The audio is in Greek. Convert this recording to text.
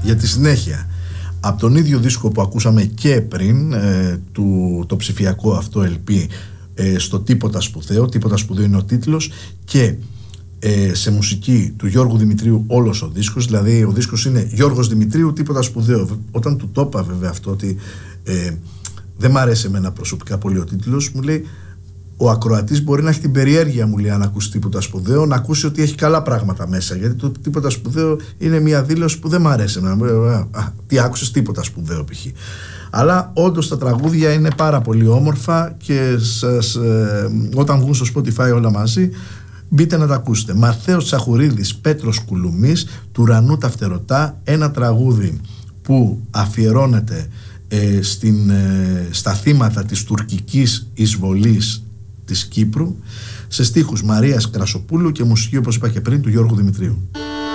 για τη συνέχεια. Από τον ίδιο δίσκο που ακούσαμε και πριν, το ψηφιακό αυτό LP, στο Τίποτα Σπουδαίο, Τίποτα Σπουδαίο είναι ο τίτλος, και σε μουσική του Γιώργου Δημητρίου όλος ο δίσκος. Δηλαδή ο δίσκος είναι Γιώργος Δημητρίου, Τίποτα Σπουδαίο. Όταν του το είπα βέβαια αυτό, ότι δεν μ' αρέσει εμένα προσωπικά πολύ ο τίτλος, μου λέει, ο ακροατής μπορεί να έχει την περιέργεια, μου λέει, αν ακούσει Τίποτα Σπουδαίο, να ακούσει ότι έχει καλά πράγματα μέσα. Γιατί το Τίποτα Σπουδαίο είναι μια δήλωση που δεν μ' αρέσει εμένα. Τι άκουσες? Τίποτα σπουδαίο π.χ. Αλλά όντως τα τραγούδια είναι πάρα πολύ όμορφα και όταν βγουν στο Spotify όλα μαζί, μπείτε να τα ακούσετε. Μαρθέος Τσαχουρίδης, Πέτρος Κουλουμής, του Ουρανού τα Φτερωτά, ένα τραγούδι που αφιερώνεται στα θύματα της τουρκικής εισβολής της Κύπρου, σε στίχους Μαρίας Κρασοπούλου και μουσική, όπως είπα και πριν, του Γιώργου Δημητρίου.